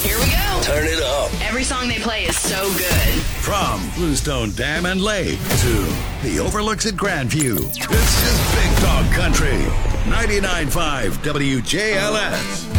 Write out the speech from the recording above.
Here we go. Turn it up. Every song they play is so good. From Bluestone Dam and Lake to the overlooks at Grandview, this is Big Dog Country. 99.5 WJLS.